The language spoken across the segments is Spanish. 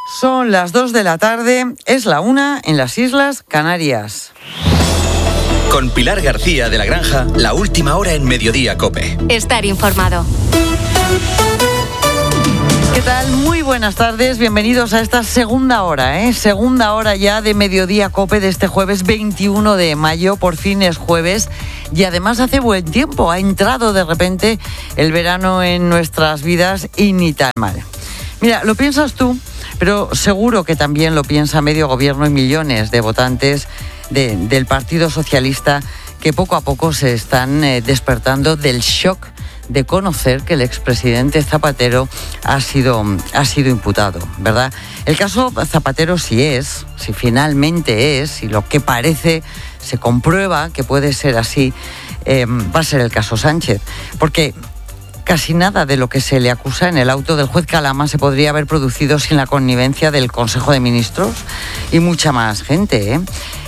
Son las 2 de la tarde, es la 1 en las Islas Canarias. Con Pilar García de la Granja, la última hora en Mediodía COPE. Estar informado. ¿Qué tal? Muy buenas tardes, bienvenidos a esta segunda hora, segunda hora ya de Mediodía COPE de este jueves 21 de mayo, por fin es jueves y además hace buen tiempo, ha entrado de repente el verano en nuestras vidas y ni tan mal. Mira, lo piensas tú, pero seguro que también lo piensa medio gobierno y millones de votantes del Partido Socialista que poco a poco se están despertando del shock de conocer que el expresidente Zapatero ha sido imputado, ¿verdad? El caso Zapatero si finalmente es, y lo que parece se comprueba que puede ser así, va a ser el caso Sánchez, porque casi nada de lo que se le acusa en el auto del juez Calama se podría haber producido sin la connivencia del Consejo de Ministros y mucha más gente,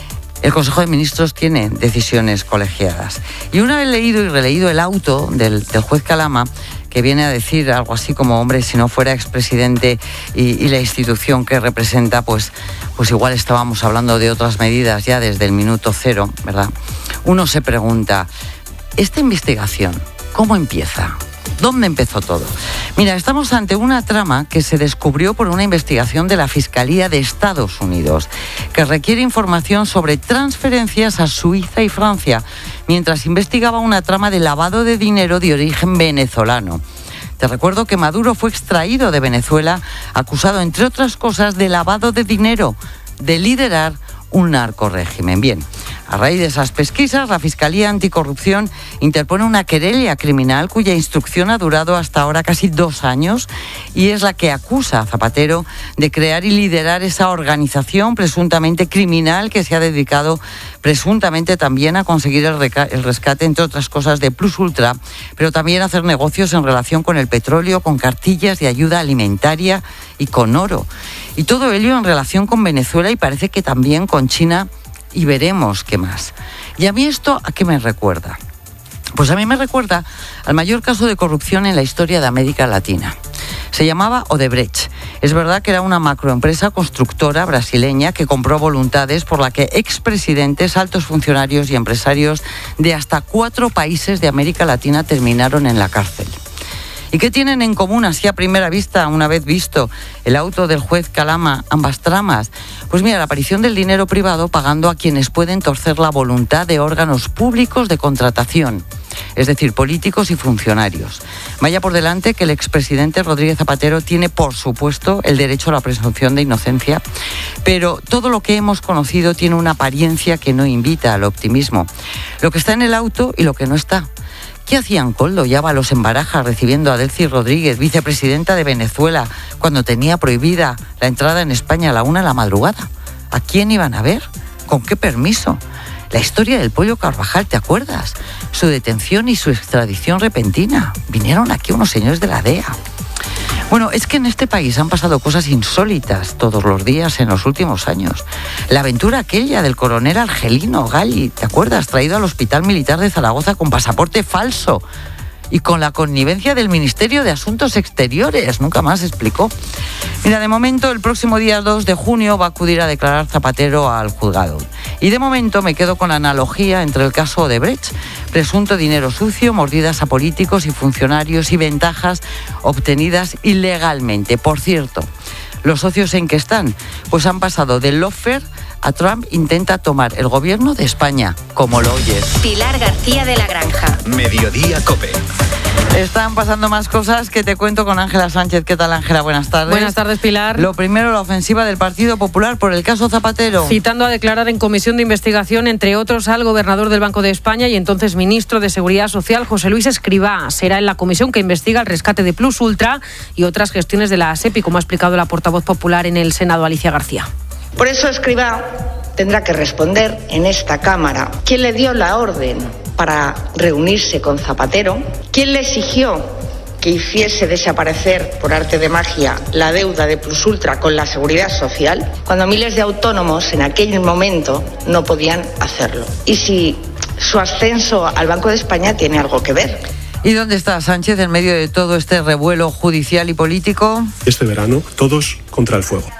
El Consejo de Ministros tiene decisiones colegiadas. Y una vez leído y releído el auto del juez Calama, que viene a decir algo así como, hombre, si no fuera expresidente y la institución que representa, pues igual estábamos hablando de otras medidas ya desde el minuto cero, ¿verdad? Uno se pregunta, ¿esta investigación cómo empieza? ¿Dónde empezó todo? Mira, estamos ante una trama que se descubrió por una investigación de la Fiscalía de Estados Unidos, que requiere información sobre transferencias a Suiza y Francia, mientras investigaba una trama de lavado de dinero de origen venezolano. Te recuerdo que Maduro fue extraído de Venezuela, acusado, entre otras cosas, de lavado de dinero, de liderar un narcorrégimen. Bien, a raíz de esas pesquisas, la Fiscalía Anticorrupción interpone una querella criminal cuya instrucción ha durado hasta ahora casi 2 años y es la que acusa a Zapatero de crear y liderar esa organización presuntamente criminal que se ha dedicado presuntamente también a conseguir el rescate, entre otras cosas, de Plus Ultra, pero también a hacer negocios en relación con el petróleo, con cartillas de ayuda alimentaria y con oro. Y todo ello en relación con Venezuela y parece que también con China y veremos qué más. ¿Y a mí esto a qué me recuerda? Pues a mí me recuerda al mayor caso de corrupción en la historia de América Latina. Se llamaba Odebrecht. Es verdad que era una macroempresa constructora brasileña que compró voluntades por la que expresidentes, altos funcionarios y empresarios de hasta 4 países de América Latina terminaron en la cárcel. ¿Y qué tienen en común, así a primera vista, una vez visto el auto del juez Calama, ambas tramas? Pues mira, la aparición del dinero privado pagando a quienes pueden torcer la voluntad de órganos públicos de contratación, es decir, políticos y funcionarios. Vaya por delante que el expresidente Rodríguez Zapatero tiene, por supuesto, el derecho a la presunción de inocencia, pero todo lo que hemos conocido tiene una apariencia que no invita al optimismo. Lo que está en el auto y lo que no está. ¿Qué hacían Koldo y Ábalos en Barajas recibiendo a Delcy Rodríguez, vicepresidenta de Venezuela, cuando tenía prohibida la entrada en España a la 1 de la madrugada? ¿A quién iban a ver? ¿Con qué permiso? La historia del Pollo Carvajal, ¿te acuerdas? Su detención y su extradición repentina. Vinieron aquí unos señores de la DEA. Bueno, es que en este país han pasado cosas insólitas todos los días en los últimos años. La aventura aquella del coronel Argelino Galli, ¿te acuerdas? Traído al Hospital Militar de Zaragoza con pasaporte falso y con la connivencia del Ministerio de Asuntos Exteriores. Nunca más explicó. Mira, de momento, el próximo día 2 de junio va a acudir a declarar Zapatero al juzgado. Y de momento me quedo con la analogía entre el caso Odebrecht, presunto dinero sucio, mordidas a políticos y funcionarios y ventajas obtenidas ilegalmente. Por cierto, los socios en que están, pues han pasado del lawfare a Trump intenta tomar el gobierno de España, como lo oyes. Pilar García de la Granja. Mediodía COPE. Están pasando más cosas que te cuento con Ángela Sánchez. ¿Qué tal, Ángela? Buenas tardes. Buenas tardes, Pilar. Lo primero, la ofensiva del Partido Popular por el caso Zapatero. Citando a declarar en comisión de investigación, entre otros, al gobernador del Banco de España y entonces ministro de Seguridad Social, José Luis Escrivá. Será en la comisión que investiga el rescate de Plus Ultra y otras gestiones de la SEPI, como ha explicado la portavoz popular en el Senado, Alicia García. Por eso Escrivá tendrá que responder en esta Cámara quién le dio la orden para reunirse con Zapatero, quién le exigió que hiciese desaparecer por arte de magia la deuda de Plus Ultra con la Seguridad Social, cuando miles de autónomos en aquel momento no podían hacerlo. Y si su ascenso al Banco de España tiene algo que ver. ¿Y dónde está Sánchez en medio de todo este revuelo judicial y político? Este verano, todos contra el fuego.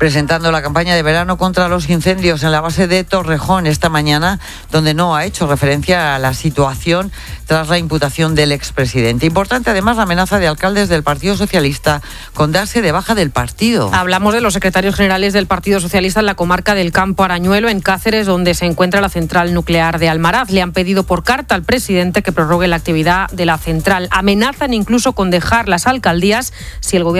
presentando la campaña de verano contra los incendios en la base de Torrejón esta mañana, donde no ha hecho referencia a la situación tras la imputación del expresidente. Importante además la amenaza de alcaldes del Partido Socialista con darse de baja del partido. Hablamos de los secretarios generales del Partido Socialista en la comarca del Campo Arañuelo, en Cáceres, donde se encuentra la central nuclear de Almaraz. Le han pedido por carta al presidente que prorrogue la actividad de la central. Amenazan incluso con dejar las alcaldías si el gobierno